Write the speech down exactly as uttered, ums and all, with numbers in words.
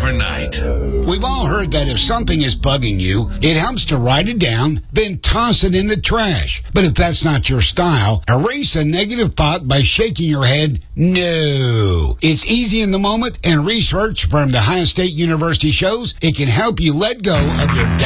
overnight. We've all heard that if something is bugging you, it helps to write it down, then toss it in the trash. But if that's not your style, erase a negative thought by shaking your head, no. It's easy in the moment, and research from the Ohio State University shows it can help you let go of your